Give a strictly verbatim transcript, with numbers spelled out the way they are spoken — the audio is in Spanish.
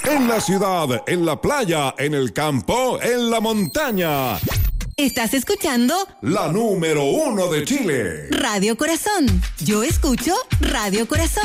En la ciudad, en la playa, en el campo, en la montaña. Estás escuchando la número uno de Chile. Radio Corazón. Yo escucho Radio Corazón.